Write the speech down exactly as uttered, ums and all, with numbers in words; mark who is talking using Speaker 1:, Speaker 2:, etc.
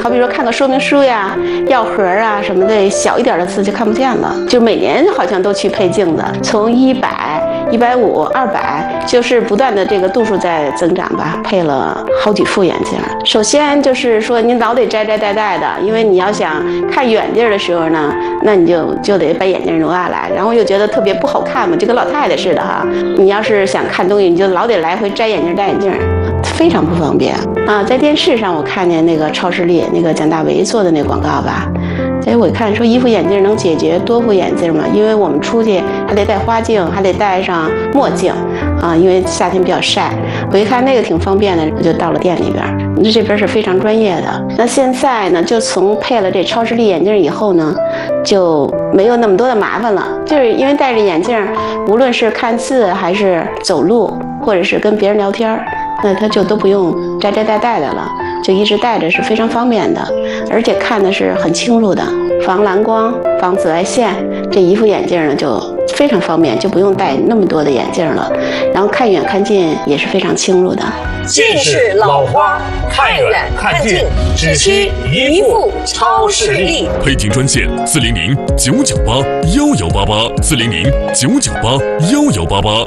Speaker 1: 好比说看个说明书呀、药盒啊什么的，小一点的字就看不见了。就每年好像都去配镜子，从一百、一百五、二百，就是不断的这个度数在增长吧，配了好几副眼镜。首先就是说你老得摘摘戴戴的，因为你要想看远地儿的时候呢，那你就就得把眼镜挪下来，然后又觉得特别不好看嘛，就跟老太太似的哈。你要是想看东西，你就老得来回摘眼镜戴眼镜，非常不方便啊。在电视上我看见那个超视力那个蒋大为做的那广告吧，哎，我看说一副眼镜能解决多副眼镜嘛，因为我们出去还得戴花镜，还得戴上墨镜啊，因为夏天比较晒。我一看那个挺方便的，我就到了店里边。这边是非常专业的。那现在呢，就从配了这超视力眼镜以后呢，就没有那么多的麻烦了。就是因为戴着眼镜，无论是看字还是走路，或者是跟别人聊天，那他就都不用摘摘戴戴的了，就一直戴着是非常方便的，而且看的是很清楚的，防蓝光、防紫外线。这一副眼镜呢就非常方便，就不用戴那么多的眼镜了，然后看远看近也是非常清楚的。
Speaker 2: 近视老花，看远看近只需一副超视力。
Speaker 3: 配镜专线：四零零九九八幺幺八八，四零零九九八幺幺八八。